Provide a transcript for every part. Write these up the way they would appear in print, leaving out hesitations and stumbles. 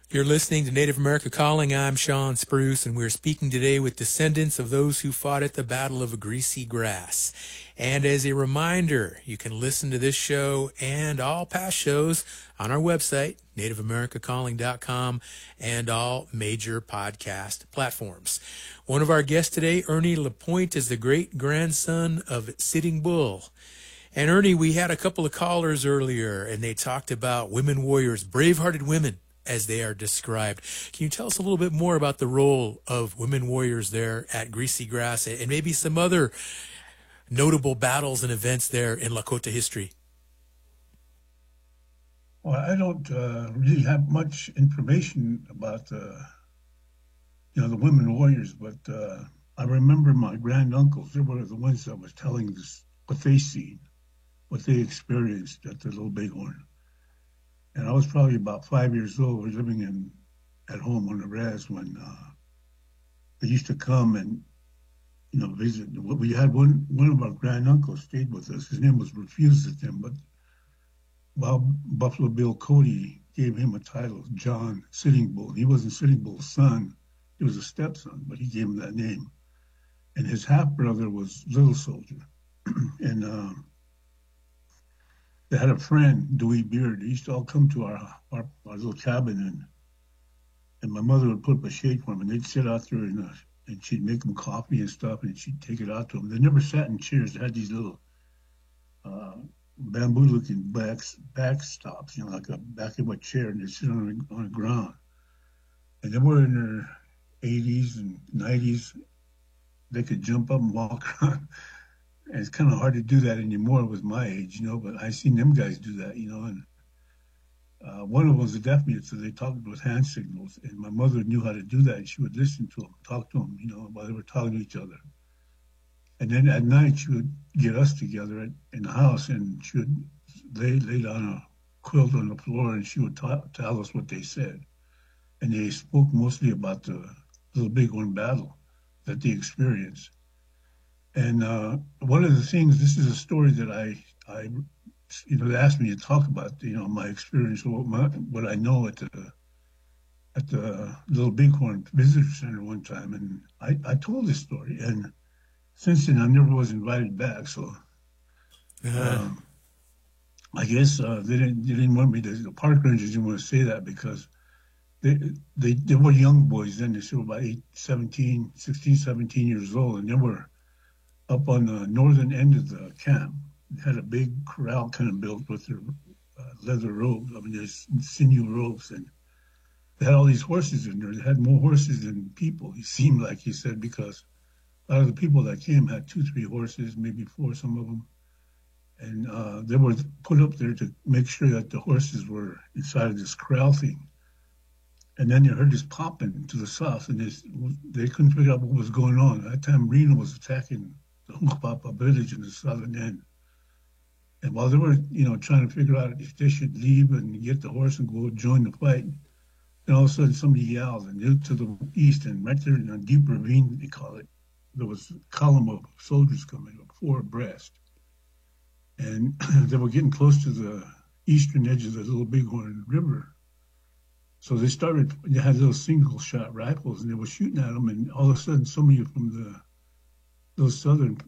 You're listening to Native America Calling. I'm Sean Spruce, and we're speaking today with descendants of those who fought at the Battle of Greasy Grass. And as a reminder, you can listen to this show and all past shows on our website, nativeamericacalling.com, and all major podcast platforms. One of our guests today, Ernie Lapointe, is the great-grandson of Sitting Bull. And Ernie, we had a couple of callers earlier, and they talked about women warriors, brave-hearted women, as they are described. Can you tell us a little bit more about the role of women warriors there at Greasy Grass and maybe some other notable battles and events there in Lakota history? Well, I don't really have much information about the women warriors, but I remember my granduncles. They were the ones that was telling us what they seen, what they experienced at the Little Bighorn. And I was probably about 5 years old. We were living at home on the res when they used to come and visit. We had one of our granduncles stayed with us. His name was Refused-Them, but Bob Buffalo Bill Cody gave him a title, John Sitting Bull. He wasn't Sitting Bull's son; he was a stepson, but he gave him that name. And his half brother was Little Soldier, and they had a friend, Dewey Beard. They used to all come to our little cabin, and my mother would put up a shade for them, and they'd sit out there, and she'd make them coffee and stuff, and she'd take it out to them. They never sat in chairs. They had these little bamboo-looking backstops, like a back of a chair, and they'd sit on the ground. And they were in their 80s and 90s. They could jump up and walk around. And it's kind of hard to do that anymore with my age, but I seen them guys do that, and one of them was a deaf mute, so they talked with hand signals, and my mother knew how to do that, and she would listen to them, talk to them, while they were talking to each other. And then at night, she would get us together in the house, and she would lay down a quilt on the floor, and she would tell us what they said. And they spoke mostly about the Little Bighorn battle that they experienced. And one of the things, this is a story that they asked me to talk about, my experience, what I know at the Little Bighorn Visitor Center one time. And I told this story. And since then, I never was invited back. So I guess they didn't want me to, the park rangers didn't want to say that because they were young boys then. They were about 16, 17 years old. And they were up on the northern end of the camp. They had a big corral kind of built with their leather robes. There's sinew robes, and they had all these horses in there. They had more horses than people, it seemed like, he said, because a lot of the people that came had 2-3 horses, maybe 4, some of them. And they were put up there to make sure that the horses were inside of this corral thing. And then they heard this popping to the south, and they couldn't figure out what was going on. At that time, Reno was attacking the Hunkpapa village in the southern end. And while they were, trying to figure out if they should leave and get the horse and go join the fight, then all of a sudden somebody yelled, and to the east, and right there in a deep ravine, they call it, there was a column of soldiers coming up, 4 abreast. And they were getting close to the eastern edge of the Little Bighorn River. So they had little single-shot rifles, and they were shooting at them, and all of a sudden somebody from those southern,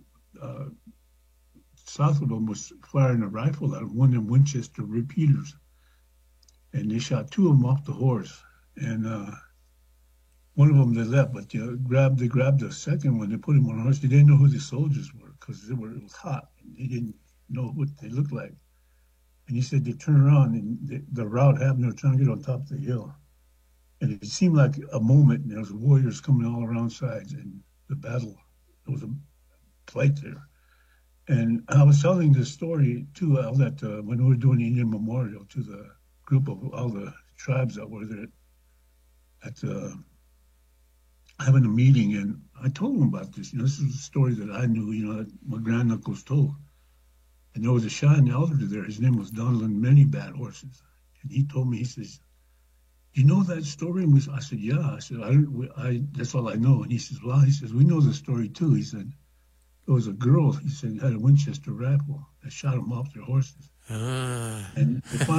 south of them was firing a rifle at them, one of them Winchester repeaters. And they shot 2 of them off the horse. And one of them they left, but they grabbed the second one, they put him on a horse. They didn't know who the soldiers were because it was hot, and they didn't know what they looked like. And he said they turned around, and the route happened, they were trying to get on top of the hill. And it seemed like a moment, and there was warriors coming all around sides, and the battle, there was a fight there. And I was telling this story too, that when we were doing the Indian Memorial to the group of all the tribes that were there at having a meeting, and I told them about this. This is a story that I knew, that my granduncles told. And there was a Cheyenne elder there. His name was Donald Many Bad Horses. And he told me, he says, "Do you know that story?" And I said, "Yeah." I said, that's all I know. And he says, "Well," he says, "we know the story too." He said, "There was a girl," he said, had a Winchester rifle that shot them off their horses. And they